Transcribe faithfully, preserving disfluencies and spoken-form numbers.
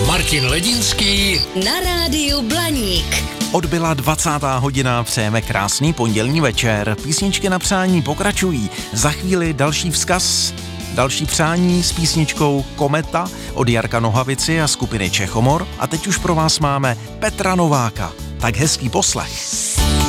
Martin Ledínský na rádiu Blaník. Odbyla dvacátá hodina, přejeme krásný pondělní večer. Písničky na přání pokračují. Za chvíli další vzkaz, další přání s písničkou Kometa od Jarka Nohavici a skupiny Čechomor. A teď už pro vás máme Petra Nováka. Tak hezký poslech.